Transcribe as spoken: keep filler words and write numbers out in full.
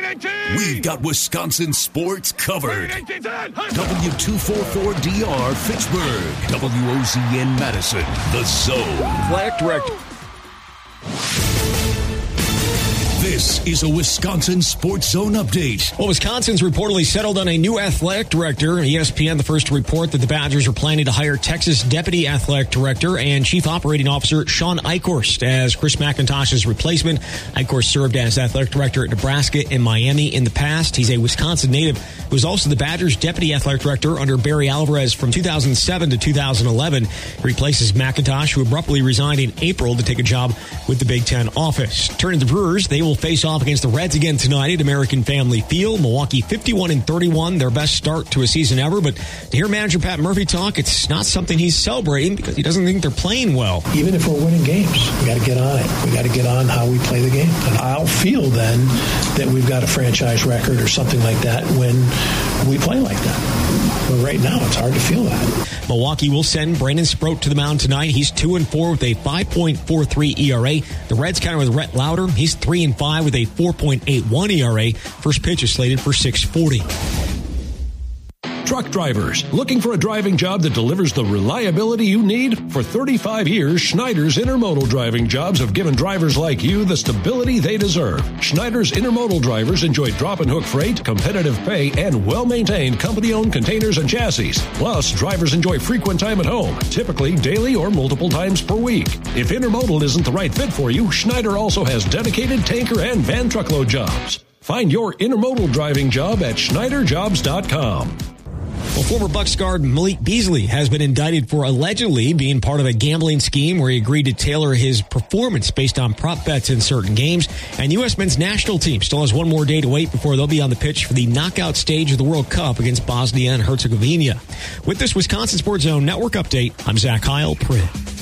We've got Wisconsin sports covered. W two forty-four D R Fitchburg. W O Z N Madison. The Zone. Athletic Director. This is a Wisconsin Sports Zone update. Well, Wisconsin's reportedly settled on a new athletic director. E S P N, the first to report that the Badgers are planning to hire Texas Deputy Athletic Director and Chief Operating Officer Sean Eichhorst as Chris McIntosh's replacement. Eichhorst served as Athletic Director at Nebraska and Miami in the past. He's a Wisconsin native who was also the Badgers Deputy Athletic Director under Barry Alvarez from two thousand seven to two thousand eleven. He replaces McIntosh, who abruptly resigned in April to take a job with the Big Ten office. Turning to the Brewers, they will face off against the Reds again tonight at American Family Field. Milwaukee fifty-one and thirty-one, their best start to a season ever. But to hear manager Pat Murphy talk, it's not something he's celebrating because he doesn't think they're playing well. Even if we're winning games, we got to get on it. We got to get on how we play the game. And I'll feel then that we've got a franchise record or something like that when we play like that. But right now, it's hard to feel that. Milwaukee will send Brandon Sproat to the mound tonight. He's two and four with a five point four three E R A. The Reds counter with Rhett Lauder. He's three and five with a four point eight one E R A. First pitch is slated for six forty. Truck drivers, looking for a driving job that delivers the reliability you need? For thirty-five years, Schneider's Intermodal driving jobs have given drivers like you the stability they deserve. Schneider's Intermodal drivers enjoy drop and hook freight, competitive pay, and well-maintained company-owned containers and chassis. Plus, drivers enjoy frequent time at home, typically daily or multiple times per week. If Intermodal isn't the right fit for you, Schneider also has dedicated tanker and van truckload jobs. Find your Intermodal driving job at Schneider Jobs dot com. Well, former Bucks guard Malik Beasley has been indicted for allegedly being part of a gambling scheme where he agreed to tailor his performance based on prop bets in certain games. And the U S men's national team still has one more day to wait before they'll be on the pitch for the knockout stage of the World Cup against Bosnia and Herzegovina. With this Wisconsin Sports Zone Network update, I'm Zach Heil, Print.